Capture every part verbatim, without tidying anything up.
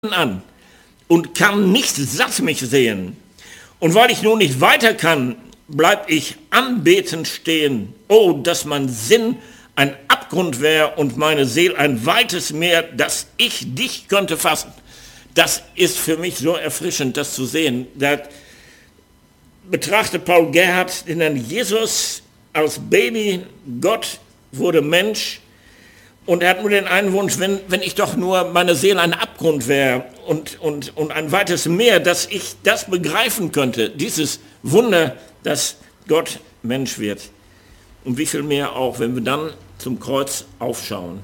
an und kann nicht satt mich sehen. Und weil ich nun nicht weiter kann, bleib ich anbetend stehen. Oh, dass mein Sinn ein Abgrund wäre und meine Seele ein weites Meer, dass ich dich könnte fassen. Das ist für mich so erfrischend, das zu sehen. Da betrachtet Paul Gerhardt den Herrn Jesus als Baby, Gott wurde Mensch. Und er hat nur den einen Wunsch, wenn, wenn ich doch nur meine Seele ein Abgrund wäre und, und, und ein weites Meer, dass ich das begreifen könnte, dieses Wunder, dass Gott Mensch wird. Und wie viel mehr auch, wenn wir dann zum Kreuz aufschauen.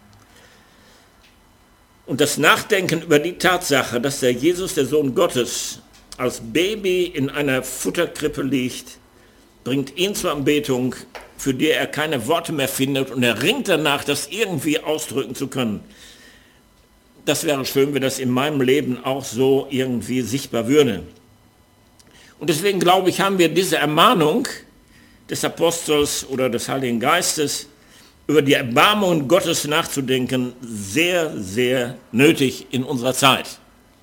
Und das Nachdenken über die Tatsache, dass der Jesus, der Sohn Gottes, als Baby in einer Futterkrippe liegt, bringt ihn zur Anbetung, für die er keine Worte mehr findet, und er ringt danach, das irgendwie ausdrücken zu können. Das wäre schön, wenn das in meinem Leben auch so irgendwie sichtbar würde. Und deswegen glaube ich, haben wir diese Ermahnung des Apostels oder des Heiligen Geistes, über die Erbarmungen Gottes nachzudenken, sehr, sehr nötig in unserer Zeit.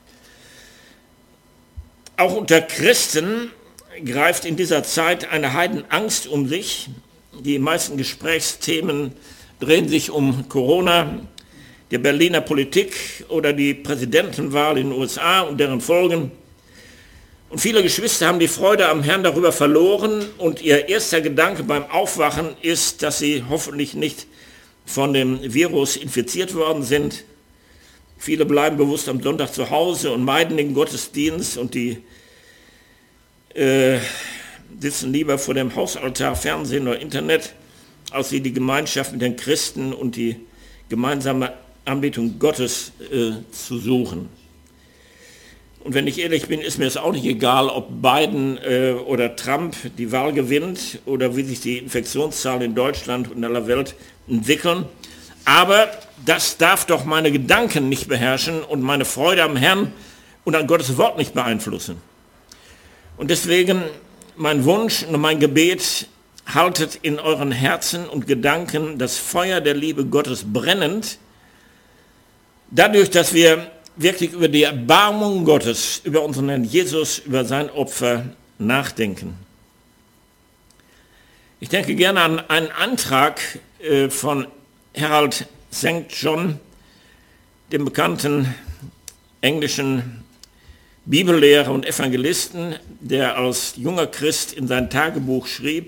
Auch unter Christen greift in dieser Zeit eine Heidenangst um sich. Die meisten Gesprächsthemen drehen sich um Corona, die Berliner Politik oder die Präsidentenwahl in den U S A und deren Folgen. Und viele Geschwister haben die Freude am Herrn darüber verloren, und ihr erster Gedanke beim Aufwachen ist, dass sie hoffentlich nicht von dem Virus infiziert worden sind. Viele bleiben bewusst am Sonntag zu Hause und meiden den Gottesdienst, und die äh, sitzen lieber vor dem Hausaltar, Fernsehen oder Internet, als sie die Gemeinschaft mit den Christen und die gemeinsame Anbetung Gottes äh, zu suchen. Und wenn ich ehrlich bin, ist mir es auch nicht egal, ob Biden äh, oder Trump die Wahl gewinnt oder wie sich die Infektionszahlen in Deutschland und in aller Welt entwickeln. Aber das darf doch meine Gedanken nicht beherrschen und meine Freude am Herrn und an Gottes Wort nicht beeinflussen. Und deswegen mein Wunsch und mein Gebet: haltet in euren Herzen und Gedanken das Feuer der Liebe Gottes brennend, dadurch, dass wir wirklich über die Erbarmung Gottes, über unseren Herrn Jesus, über sein Opfer nachdenken. Ich denke gerne an einen Antrag äh, von Harold Sankt John, dem bekannten englischen Bibellehrer und Evangelisten, der als junger Christ in sein Tagebuch schrieb,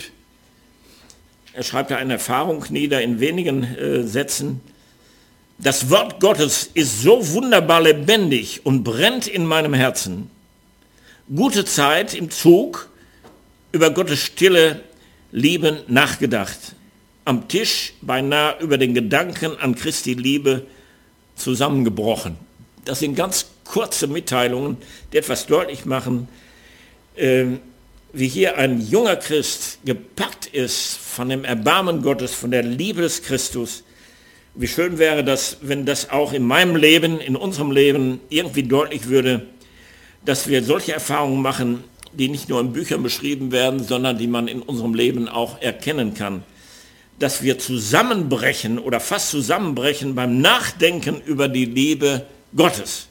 er schreibt da eine Erfahrung nieder in wenigen äh, Sätzen: Das Wort Gottes ist so wunderbar lebendig und brennt in meinem Herzen. Gute Zeit im Zug, über Gottes stille Liebe nachgedacht. Am Tisch beinahe über den Gedanken an Christi Liebe zusammengebrochen. Das sind ganz kurze Mitteilungen, die etwas deutlich machen, äh, wie hier ein junger Christ gepackt ist von dem Erbarmen Gottes, von der Liebe des Christus. Wie schön wäre das, wenn das auch in meinem Leben, in unserem Leben irgendwie deutlich würde, dass wir solche Erfahrungen machen, die nicht nur in Büchern beschrieben werden, sondern die man in unserem Leben auch erkennen kann. Dass wir zusammenbrechen oder fast zusammenbrechen beim Nachdenken über die Liebe Gottes.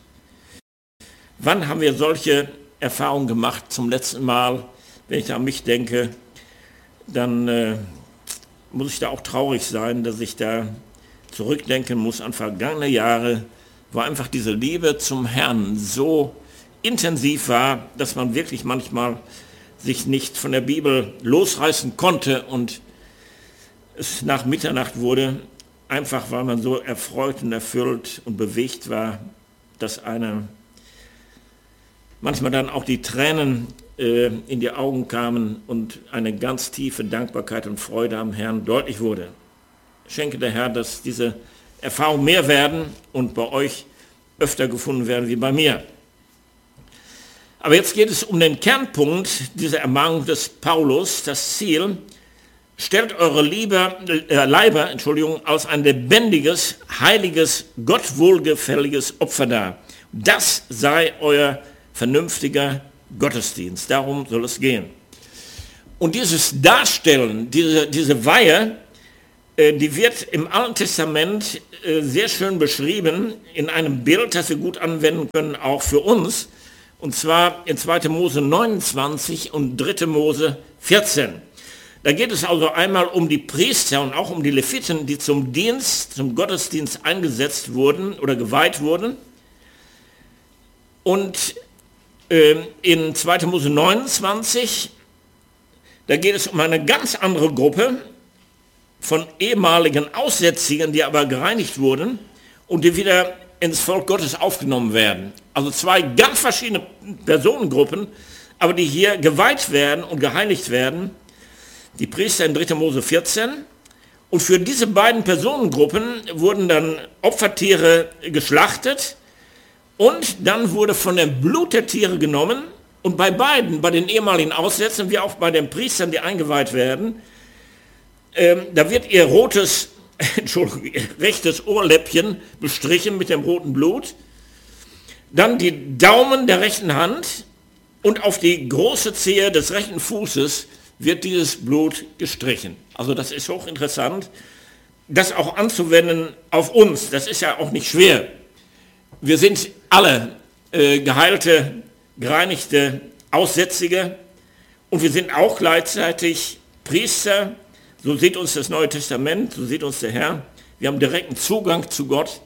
Wann haben wir solche Erfahrungen gemacht zum letzten Mal? Wenn ich an mich denke, dann äh, muss ich da auch traurig sein, dass ich da zurückdenken muss an vergangene Jahre, wo einfach diese Liebe zum Herrn so intensiv war, dass man wirklich manchmal sich nicht von der Bibel losreißen konnte und es nach Mitternacht wurde, einfach weil man so erfreut und erfüllt und bewegt war, dass einem manchmal dann auch die Tränen äh, in die Augen kamen und eine ganz tiefe Dankbarkeit und Freude am Herrn deutlich wurde. Schenke der Herr, dass diese Erfahrungen mehr werden und bei euch öfter gefunden werden wie bei mir. Aber jetzt geht es um den Kernpunkt dieser Ermahnung des Paulus, das Ziel: Stellt eure Liebe, äh, Leiber Entschuldigung, als ein lebendiges, heiliges, Gott wohlgefälliges Opfer dar. Das sei euer vernünftiger Gottesdienst. Darum soll es gehen. Und dieses Darstellen, diese, diese Weihe, Die wird im Alten Testament sehr schön beschrieben in einem Bild, das wir gut anwenden können, auch für uns. Und zwar in zweiter Mose neunundzwanzig und dritter Mose vierzehn. Da geht es also einmal um die Priester und auch um die Leviten, die zum Dienst, zum Gottesdienst eingesetzt wurden oder geweiht wurden. Und äh, in zweiter Mose neunundzwanzig, da geht es um eine ganz andere Gruppe von ehemaligen Aussätzigen, die aber gereinigt wurden und die wieder ins Volk Gottes aufgenommen werden. Also zwei ganz verschiedene Personengruppen, aber die hier geweiht werden und geheiligt werden. Die Priester in dritter Mose vierzehn. Und für diese beiden Personengruppen wurden dann Opfertiere geschlachtet und dann wurde von dem Blut der Tiere genommen und bei beiden, bei den ehemaligen Aussätzern wie auch bei den Priestern, die eingeweiht werden, Ähm, da wird ihr rotes, Entschuldigung, ihr rechtes Ohrläppchen bestrichen mit dem roten Blut, dann die Daumen der rechten Hand und auf die große Zehe des rechten Fußes wird dieses Blut gestrichen. Also das ist hochinteressant, das auch anzuwenden auf uns. Das ist ja auch nicht schwer. Wir sind alle äh, geheilte, gereinigte Aussätzige und wir sind auch gleichzeitig Priester. So sieht uns das Neue Testament, so sieht uns der Herr. Wir haben direkten Zugang zu Gott.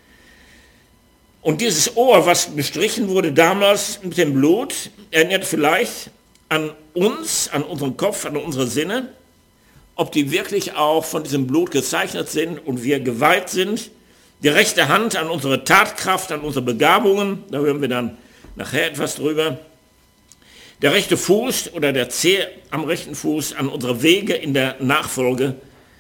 Und dieses Ohr, was bestrichen wurde damals mit dem Blut, erinnert vielleicht an uns, an unseren Kopf, an unsere Sinne, ob die wirklich auch von diesem Blut gezeichnet sind und wir geweiht sind. Die rechte Hand an unsere Tatkraft, an unsere Begabungen, da hören wir dann nachher etwas drüber. Der rechte Fuß oder der Zeh am rechten Fuß an unsere Wege in der Nachfolge.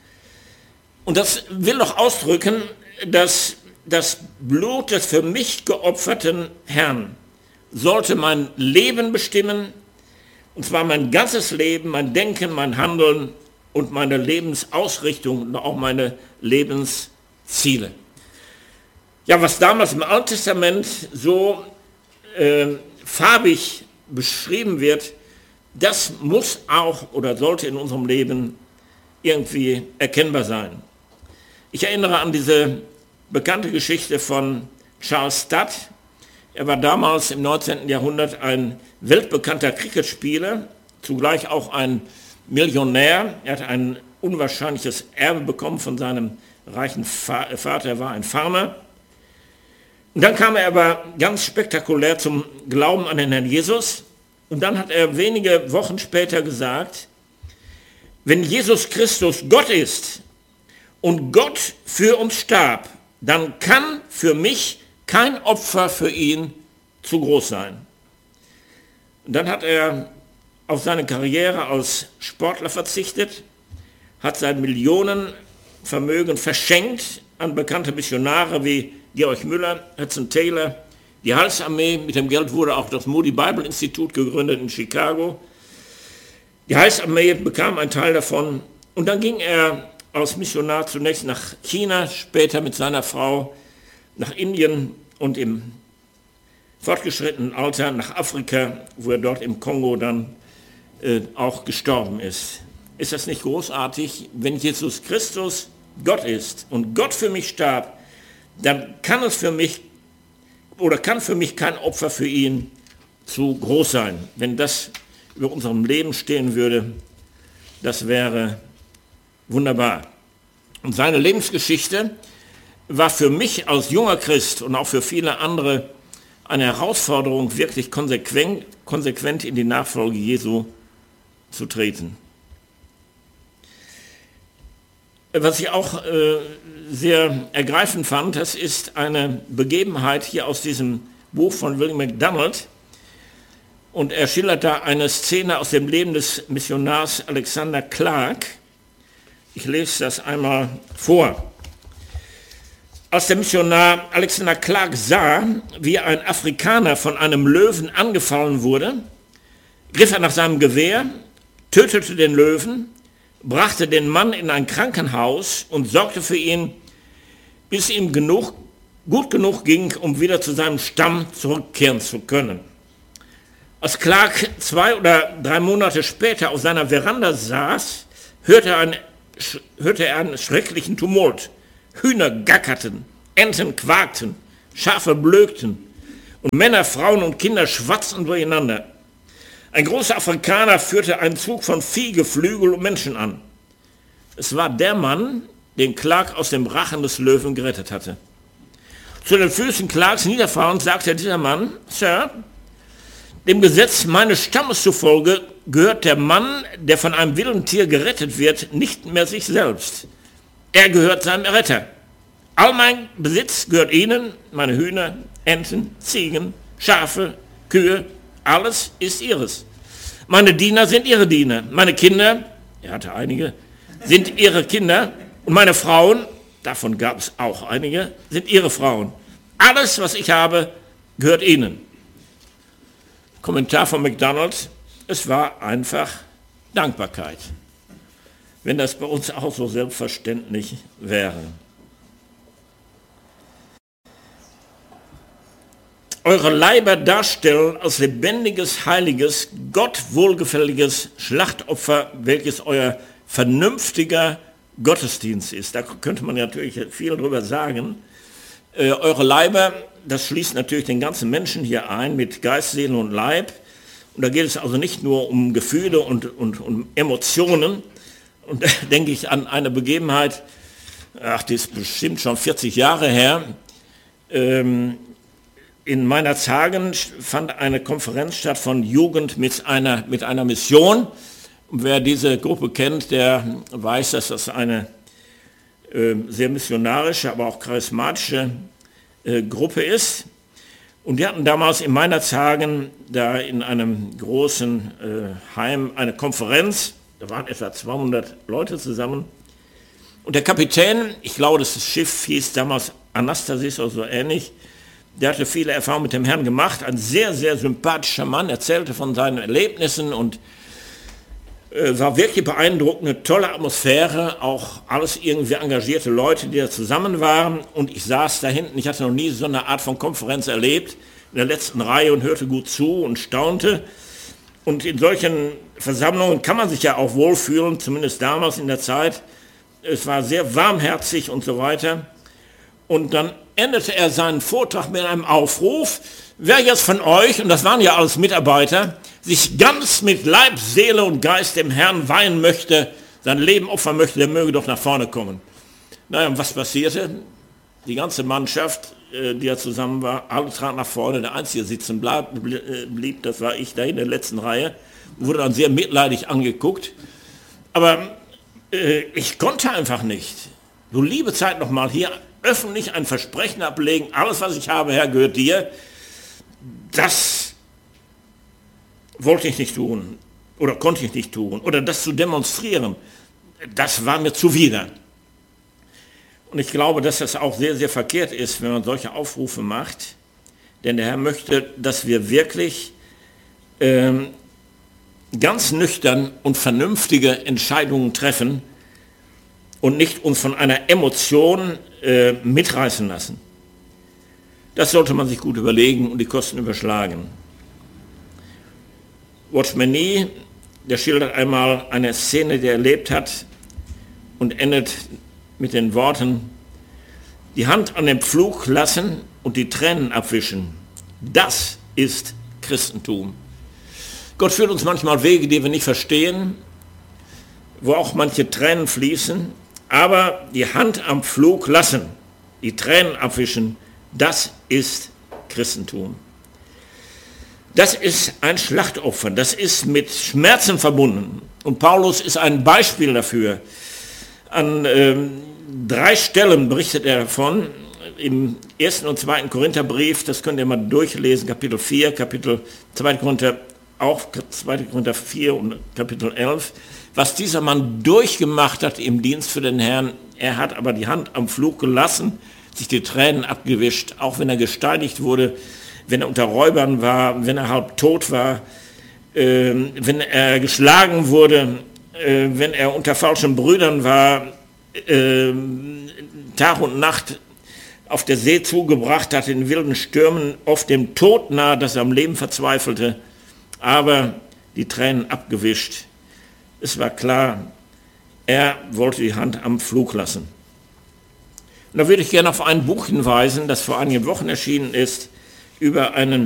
Und das will doch ausdrücken, dass das Blut des für mich geopferten Herrn sollte mein Leben bestimmen, und zwar mein ganzes Leben, mein Denken, mein Handeln und meine Lebensausrichtung und auch meine Lebensziele. Ja, was damals im Alten Testament so äh, farbig beschrieben wird, das muss auch oder sollte in unserem Leben irgendwie erkennbar sein. Ich erinnere an diese bekannte Geschichte von Charles Studd. Er war damals im neunzehnten Jahrhundert ein weltbekannter Cricketspieler, zugleich auch ein Millionär. Er hat ein unwahrscheinliches Erbe bekommen von seinem reichen Vater, er war ein Farmer. Und dann kam er aber ganz spektakulär zum Glauben an den Herrn Jesus. Und dann hat er wenige Wochen später gesagt, wenn Jesus Christus Gott ist und Gott für uns starb, dann kann für mich kein Opfer für ihn zu groß sein. Und dann hat er auf seine Karriere als Sportler verzichtet, hat sein Millionenvermögen verschenkt an bekannte Missionare wie Georg Müller, Hudson Taylor, die Heilsarmee. Mit dem Geld wurde auch das Moody Bible Institut gegründet in Chicago. Die Heilsarmee bekam einen Teil davon und dann ging er als Missionar zunächst nach China, später mit seiner Frau nach Indien und im fortgeschrittenen Alter nach Afrika, wo er dort im Kongo dann äh, auch gestorben ist. Ist das nicht großartig? Wenn Jesus Christus Gott ist und Gott für mich starb, dann kann es für mich oder kann für mich kein Opfer für ihn zu groß sein. Wenn das über unserem Leben stehen würde, das wäre wunderbar. Und seine Lebensgeschichte war für mich als junger Christ und auch für viele andere eine Herausforderung, wirklich konsequent, konsequent in die Nachfolge Jesu zu treten. Was ich auch äh, sehr ergreifend fand, das ist eine Begebenheit hier aus diesem Buch von William MacDonald. Und er schildert da eine Szene aus dem Leben des Missionars Alexander Clark. Ich lese das einmal vor. Als der Missionar Alexander Clark sah, wie ein Afrikaner von einem Löwen angefallen wurde, griff er nach seinem Gewehr, tötete den Löwen, brachte den Mann in ein Krankenhaus und sorgte für ihn, bis ihm genug, gut genug ging, um wieder zu seinem Stamm zurückkehren zu können. Als Clark zwei oder drei Monate später auf seiner Veranda saß, hörte er ein hörte er einen schrecklichen Tumult. Hühner gackerten, Enten quakten, Schafe blökten und Männer, Frauen und Kinder schwatzten durcheinander. Ein großer Afrikaner führte einen Zug von Vieh, Geflügel und Menschen an. Es war der Mann, den Clark aus dem Rachen des Löwen gerettet hatte. Zu den Füßen Clarks niederfahrend sagte dieser Mann: Sir, dem Gesetz meines Stammes zufolge gehört der Mann, der von einem wilden Tier gerettet wird, nicht mehr sich selbst. Er gehört seinem Retter. All mein Besitz gehört Ihnen, meine Hühner, Enten, Ziegen, Schafe, Kühe, alles ist Ihres. Meine Diener sind Ihre Diener, meine Kinder, er hatte einige, sind Ihre Kinder und meine Frauen, davon gab es auch einige, sind Ihre Frauen. Alles, was ich habe, gehört Ihnen. Kommentar von McDonald: Es war einfach Dankbarkeit. Wenn das bei uns auch so selbstverständlich wäre. Eure Leiber darstellen als lebendiges, heiliges, Gott wohlgefälliges Schlachtopfer, welches euer vernünftiger Gottesdienst ist. Da könnte man natürlich viel drüber sagen. Äh, eure Leiber, das schließt natürlich den ganzen Menschen hier ein mit Geist, Seele und Leib. Und da geht es also nicht nur um Gefühle und, und, und Emotionen. Und da denke ich an eine Begebenheit, ach, die ist bestimmt schon vierzig Jahre her. Ähm, in meiner Tagen fand eine Konferenz statt von Jugend mit einer, mit einer Mission. Und wer diese Gruppe kennt, der weiß, dass das eine äh, sehr missionarische, aber auch charismatische äh, Gruppe ist. Und die hatten damals in meiner Tagen da in einem großen äh, Heim eine Konferenz. Da waren etwa zweihundert Leute zusammen. Und der Kapitän, ich glaube, das Schiff hieß damals Anastasis oder so ähnlich, der hatte viele Erfahrungen mit dem Herrn gemacht. Ein sehr, sehr sympathischer Mann, erzählte von seinen Erlebnissen und äh, war wirklich beeindruckend, tolle Atmosphäre, auch alles irgendwie engagierte Leute, die da zusammen waren. Und ich saß da hinten, ich hatte noch nie so eine Art von Konferenz erlebt, in der letzten Reihe und hörte gut zu und staunte. Und in solchen Versammlungen kann man sich ja auch wohlfühlen, zumindest damals in der Zeit. Es war sehr warmherzig und so weiter. Und dann endete er seinen Vortrag mit einem Aufruf: Wer jetzt von euch, und das waren ja alles Mitarbeiter, sich ganz mit Leib, Seele und Geist dem Herrn weihen möchte, sein Leben opfern möchte, der möge doch nach vorne kommen. Naja, und was passierte? Die ganze Mannschaft, die ja zusammen war, alle traten nach vorne, der Einzige sitzen blieb, das war ich da in der letzten Reihe, wurde dann sehr mitleidig angeguckt. Aber äh, ich konnte einfach nicht. Du liebe Zeit nochmal hier öffentlich ein Versprechen ablegen, alles was ich habe, Herr, gehört dir. Das wollte ich nicht tun oder konnte ich nicht tun. Oder das zu demonstrieren, das war mir zuwider. Und ich glaube, dass das auch sehr, sehr verkehrt ist, wenn man solche Aufrufe macht. Denn der Herr möchte, dass wir wirklich ähm, ganz nüchtern und vernünftige Entscheidungen treffen und nicht uns von einer Emotion äh, mitreißen lassen. Das sollte man sich gut überlegen und die Kosten überschlagen. Watchman Nee, der schildert einmal eine Szene, die er erlebt hat und endet mit den Worten: Die Hand an den Pflug lassen und die Tränen abwischen. Das ist Christentum. Gott führt uns manchmal Wege, die wir nicht verstehen, wo auch manche Tränen fließen, aber die Hand am Pflug lassen, die Tränen abwischen, das ist Christentum. Das ist ein Schlachtopfer, das ist mit Schmerzen verbunden. Und Paulus ist ein Beispiel dafür. An ähm, drei Stellen berichtet er davon, im ersten und zweiten Korintherbrief, das könnt ihr mal durchlesen, Kapitel vier, Kapitel zweiter Korinther, auch zweiter Korinther vier und Kapitel elf, was dieser Mann durchgemacht hat im Dienst für den Herrn. Er hat aber die Hand am Pflug gelassen, sich die Tränen abgewischt, auch wenn er gesteinigt wurde, wenn er unter Räubern war, wenn er halb tot war, äh, wenn er geschlagen wurde, äh, wenn er unter falschen Brüdern war, äh, Tag und Nacht auf der See zugebracht hat, in wilden Stürmen, oft dem Tod nahe, dass er am Leben verzweifelte, aber die Tränen abgewischt. Es war klar, er wollte die Hand am Flug lassen. Und da würde ich gerne auf ein Buch hinweisen, das vor einigen Wochen erschienen ist, über einen